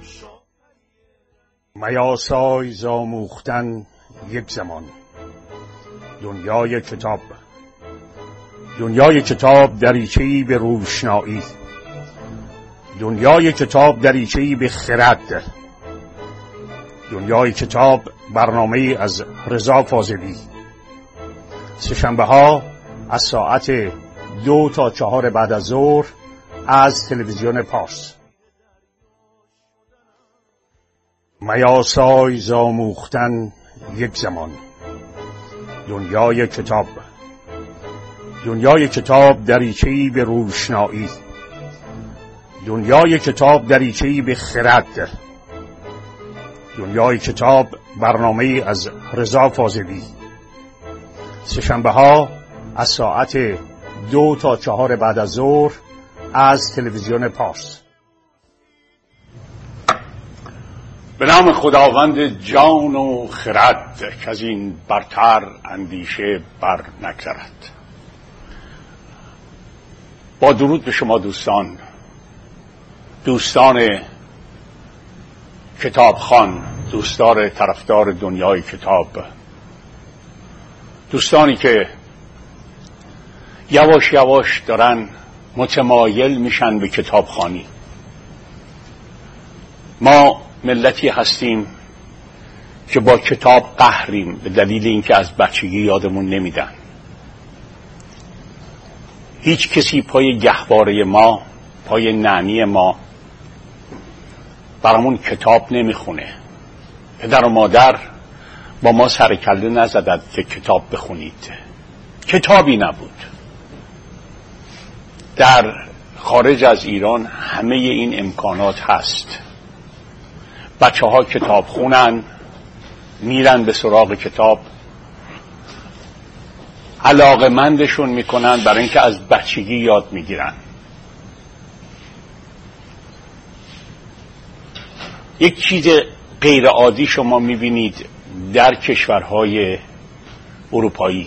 میاسای زاموختن یک زمان. دنیای کتاب، دنیای کتاب دریچه‌ای به روشنایی، دنیای کتاب دریچه‌ای به خرد، دنیای کتاب برنامه از رضا فاضلی. سه‌شنبه‌ها از ساعت 2 تا 4 بعد از ظهر از تلویزیون پارس. میاسای زاموختن یک زمان. دنیای کتاب، دنیای کتاب دریچه‌ای به روشنایی، دنیای کتاب دریچه‌ای به خرد، دنیای کتاب برنامه از رضا فاضلی. سه‌شنبه‌ها از ساعت 2 تا 4 بعد از ظهر از تلویزیون پارس. به نام خداوند جان و خرد که از این برتر اندیشه بر نگذرد. با درود به شما دوستان کتابخوان، دوستان طرفدار دنیای کتاب، دوستانی که یواش یواش دارن متمایل میشن به کتابخوانی. ما ملتی هستیم که با کتاب قهریم به دلیل اینکه از بچگی یادمون نمیدن. هیچ کسی پای گهواره ما، پای نانی ما برامون کتاب نمیخونه. پدر و مادر با ما سر کله نزدند که کتاب بخونید. کتابی نبود. در خارج از ایران همه این امکانات هست. بچه ها کتاب خونن، میرن به سراغ کتاب، علاقمندشون میکنن برای اینکه از بچگی یاد میگیرن. یک چیز غیر عادی شما میبینید در کشورهای اروپایی.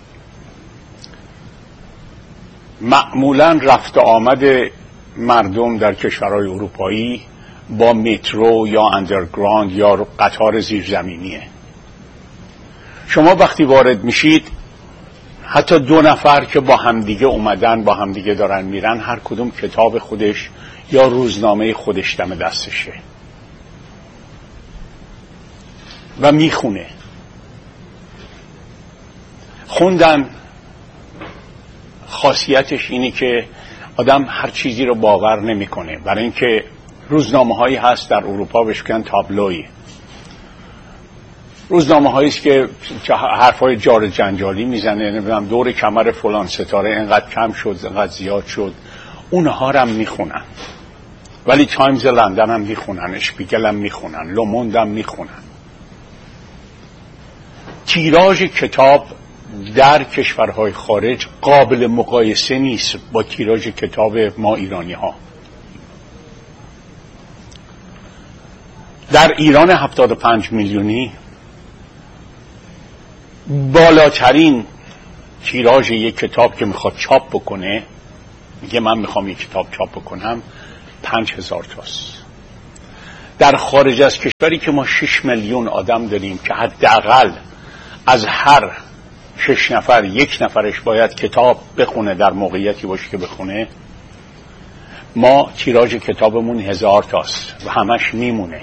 معمولا رفت و آمد مردم در کشورهای اروپایی با مترو یا اندرگراند یا قطار زیرزمینیه. شما وقتی وارد میشید، حتی 2 نفر که با همدیگه اومدن، با همدیگه دارن میرن، هر کدوم کتاب خودش یا روزنامه خودش دم دستشه و میخونه. خوندن خاصیتش اینه که آدم هر چیزی رو باور نمیکنه، برای اینکه روزنامه هایی هست در اروپا بهش میگن تابلوی. روزنامه هایی است که حرفای جار جنجالی میزنه، نمیدونم دور کمر فلان ستاره اینقدر کم شد، اینقدر زیاد شد. اونها رو هم میخونن. ولی تایمز لندن هم میخونن، اشپیگل هم میخونن، لوموند هم میخونن. تیراژ کتاب در کشورهای خارج قابل مقایسه نیست با تیراژ کتاب ما ایرانی ها. در ایران 75 میلیونی بالاترین تیراژ یک کتاب که میخواد چاپ بکنه، میگه من میخوام یک کتاب چاپ بکنم، 5000 تاست. در خارج از کشوری که ما 6 میلیون آدم داریم که حداقل از هر 6 نفر 1 نفرش باید کتاب بخونه، در موقعیتی باشه که بخونه، ما تیراژ کتابمون 1000 تاست و همش میمونه.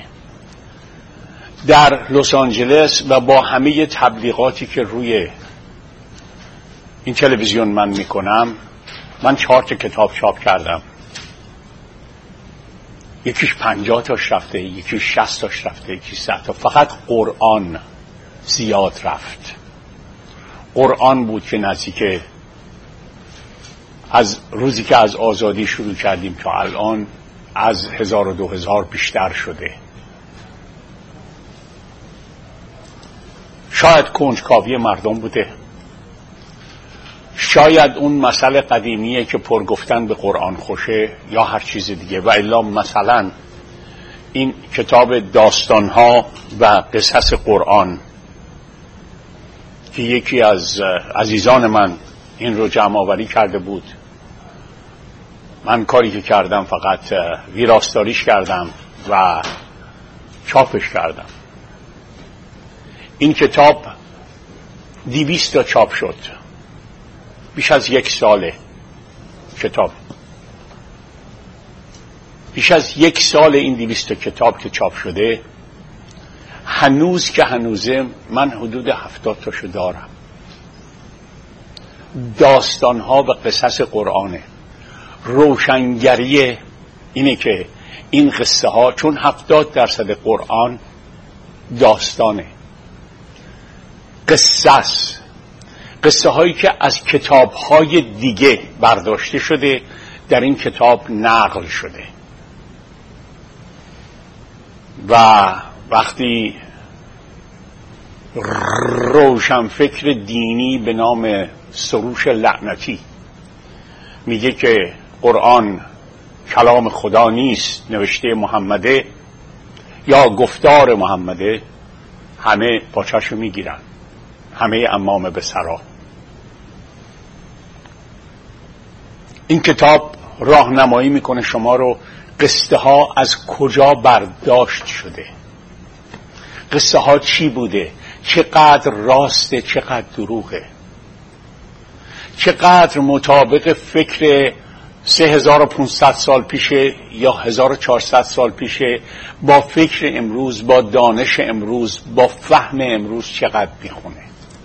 در لس آنجلس و با همه تبلیغاتی که روی این تلویزیون من میکنم، من 4 تا کتاب چاپ کردم. یکیش 50 تاش رفته، یکیش 60 تاش رفته، یکیش 100 تا. فقط قرآن زیاد رفت. قرآن بود که نزدیک از روزی که از آزادی شروع کردیم تا الان از 1000 و 2000 بیشتر شده. شاید کنجکاوی مردم بوده، شاید اون مسئله قدیمیه که پرگفتن به قرآن خوشه، یا هر چیز دیگه. و الا مثلا این کتاب داستانها و قصص قرآن که یکی از عزیزان من این رو جمع آوری کرده بود، من کاری که کردم فقط ویراستاریش کردم و چاپش کردم. این کتاب 200 تا چاپ شد. بیش از 1 ساله کتاب. بیش از 1 سال این 200 تا کتاب که چاپ شده. هنوز که هنوزه من حدود 70 تاشو دارم. داستانها و قصص قرآنه. روشنگری اینه که این قصه ها، چون 70% قرآن داستانه، قصه هایی که از کتاب های دیگه برداشته شده در این کتاب نقل شده. و وقتی روشنفکر دینی به نام سروش لعنتی میگه که قرآن کلام خدا نیست، نوشته محمده یا گفتار محمده، همه پاچشو میگیرن، همه امام به سرا. این کتاب راهنمایی میکنه شما رو قصه ها از کجا برداشت شده، قصه ها چی بوده، چقدر راسته، چقدر دروغه، چقدر مطابق فکر 3500 سال پیشه یا 1400 سال پیشه با فکر امروز، با دانش امروز، با فهم امروز چقدر میخونه.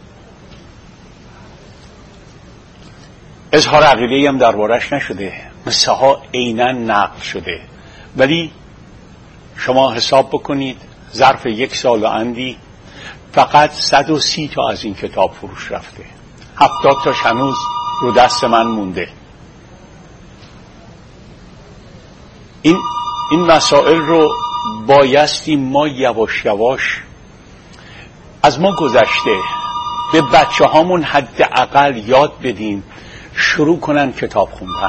اظهار عقیده‌ای هم دربارش نشده، قصه ها عیناً نقل شده. ولی شما حساب بکنید ظرف 1 سال و اندی فقط 130 تا از این کتاب فروش رفته. 70 تاش هنوز رو دست من مونده. این مسائل رو بایستی ما یواش یواش، از ما گذشته، به بچه هامون حداقل یاد بدیم شروع کنن کتاب خوندن.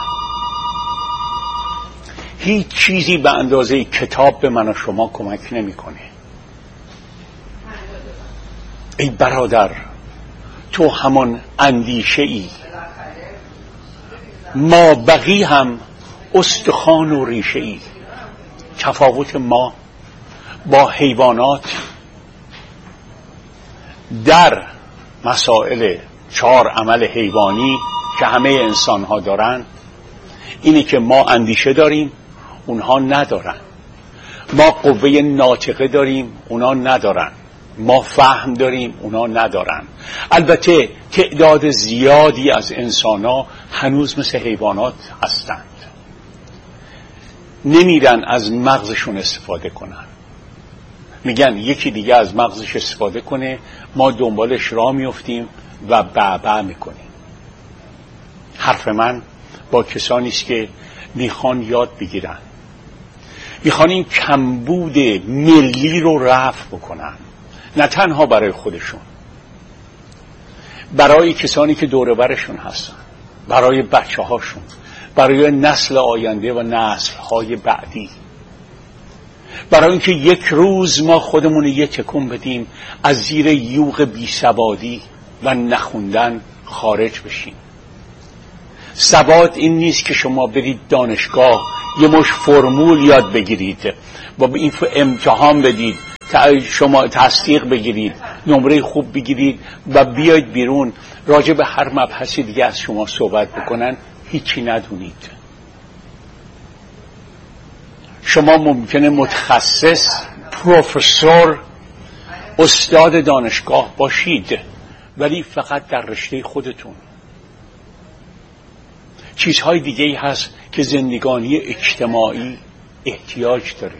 هیچ چیزی به اندازه کتاب به من و شما کمک نمیکنه. ای برادر، تو همان اندیشه ای، ما بقی هم استخوان و ریشه ای. تفاوت ما با حیوانات در مسائل 4 عمل حیوانی که همه انسان ها دارن اینه که ما اندیشه داریم، اونها ندارن. ما قوه ناطقه داریم، اونها ندارن. ما فهم داریم، اونها ندارن. البته تعداد زیادی از انسان ها هنوز مثل حیوانات هستند، نمیرن از مغزشون استفاده کنن. میگن یکی دیگه از مغزش استفاده کنه، ما دنبالش راه میفتیم و بعبع میکنیم. حرف من با کسانی است که میخوان یاد بگیرن، میخوان این کمبود ملی رو رفع بکنن، نه تنها برای خودشون، برای کسانی که دور برشون هستن، برای بچه هاشون، برای نسل آینده و نسل های بعدی، برای اینکه یک روز ما خودمون یه تکون بدیم از زیر یوغ بیسوادی و نخوندن خارج بشیم. سواد این نیست که شما برید دانشگاه یه مش فرمول یاد بگیرید و به این امتحان بدید، شما تصدیق بگیرید، نمره خوب بگیرید و بیاید بیرون راجع به هر مبحثی دیگه از شما صحبت بکنن، هیچی ندونید. شما ممکنه متخصص، پروفسور، استاد دانشگاه باشید، ولی فقط در رشته خودتون. چیزهای دیگه هست که زندگانی اجتماعی احتیاج داره.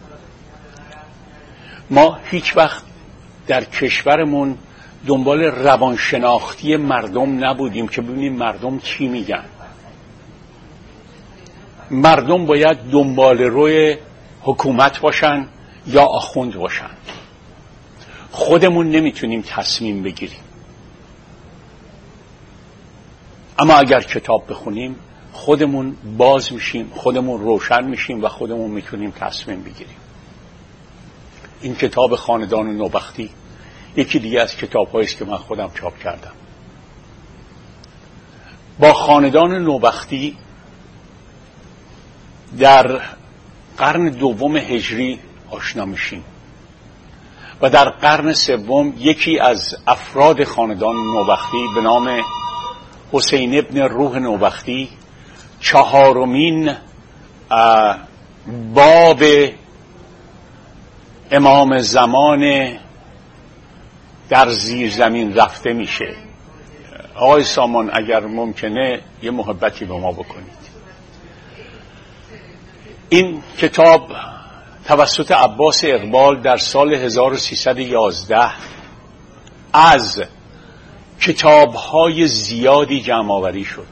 ما هیچ وقت در کشورمون دنبال روانشناختی مردم نبودیم که ببینیم مردم چی میگن. مردم باید دنبال روی حکومت باشن یا آخوند باشن. خودمون نمیتونیم تصمیم بگیریم. اما اگر کتاب بخونیم خودمون باز میشیم، خودمون روشن میشیم و خودمون میتونیم تصمیم بگیریم. این کتاب خاندان نوبختی یکی دیگه از کتاب‌هایی است که من خودم چاپ کردم. با خاندان نوبختی در قرن دوم هجری آشنا میشیم و در قرن سوم یکی از افراد خاندان نوبختی به نام حسین ابن روح نوبختی چهارمین باب امام زمان در زیر زمین رفته میشه. آقای سامان اگر ممکنه یه محبتی به ما بکنید. این کتاب توسط عباس اقبال در سال 1311 از کتاب‌های زیادی جمع آوری شد.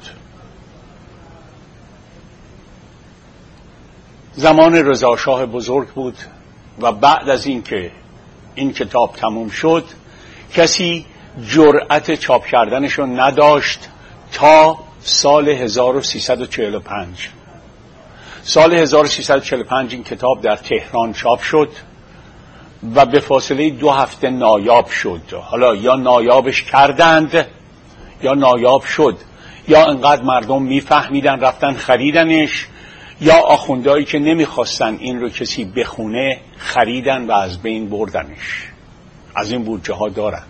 زمان رضا شاه بزرگ بود و بعد از اینکه این کتاب تموم شد کسی جرأت چاپ کردنشو نداشت تا سال 1345. سال 1345 این کتاب در تهران چاپ شد و به فاصله 2 هفته نایاب شد. حالا یا نایابش کردند یا نایاب شد، یا انقدر مردم میفهمیدن رفتن خریدنش، یا آخوندهایی که نمیخواستن این رو کسی بخونه خریدن و از بین بردنش. از این بودجه ها دارن.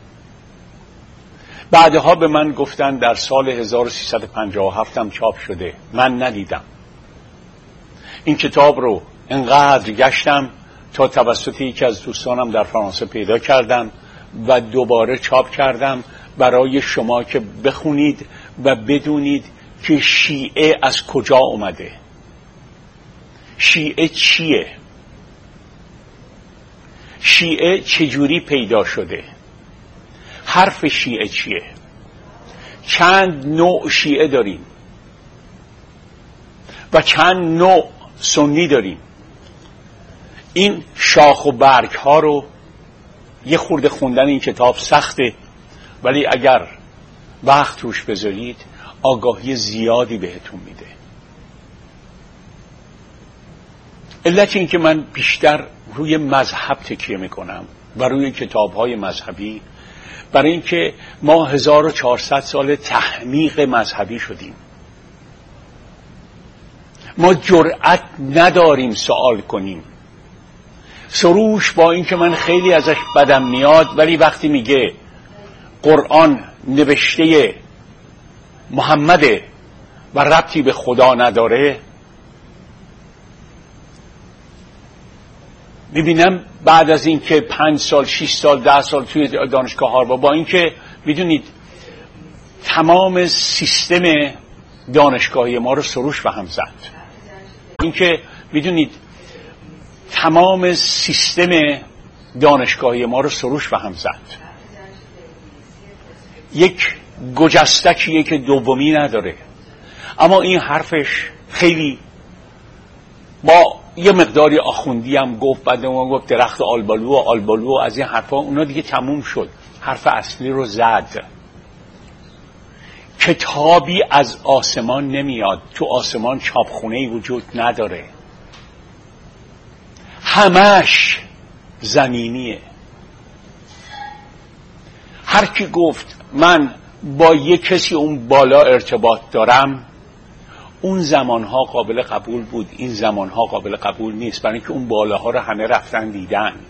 بعدها به من گفتن در سال 1357 هم چاپ شده. من ندیدم. این کتاب رو انقدر گشتم تا توسط یکی از دوستانم در فرانسه پیدا کردم و دوباره چاپ کردم برای شما که بخونید و بدونید که شیعه از کجا اومده، شیعه چیه، شیعه چجوری پیدا شده، حرف شیعه چیه، چند نوع شیعه داریم و چند نوع سنی داریم. این شاخ و برگ ها رو یه خورده خوندن این کتاب سخته، ولی اگر وقت توش بذارید آگاهی زیادی بهتون میده. علت این که من بیشتر روی مذهب تکیه میکنم و روی کتاب‌های مذهبی، برای اینکه ما 1400 سال تحمیق مذهبی شدیم. ما جرأت نداریم سوال کنیم. سروش با اینکه من خیلی ازش بدم میاد، ولی وقتی میگه قرآن نوشته محمده و ربطی به خدا نداره، میبینم بعد از اینکه 5 سال 6 سال 10 سال توی دانشگاه هاروارد، با اینکه میدونید تمام سیستم دانشگاهی ما رو سروش به هم زد، اینکه میدونید تمام سیستم دانشگاهی ما رو سروش به هم زد. یک گجستکیه که دومی نداره. اما این حرفش خیلی با یه مقداری آخوندی هم گفت، بعد ما گفت درخت آلبالو و آلبالو و از این حرفا، اونا دیگه تموم شد. حرف اصلی رو زد. کتابی از آسمان نمیاد، تو آسمان چاپخونه‌ای وجود نداره، همش زمینیه. هر کی گفت من با یک کسی اون بالا ارتباط دارم، اون زمانها قابل قبول بود، این زمانها قابل قبول نیست، برای اینکه اون بالاها رو همه رفتن دیدن.